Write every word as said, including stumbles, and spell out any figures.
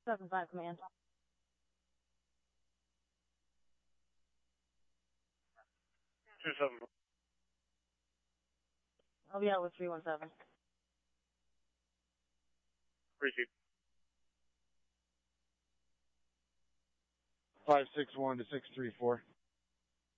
seven five command. two seven. I'll be out with three one seven. Receive. five six one to six three four.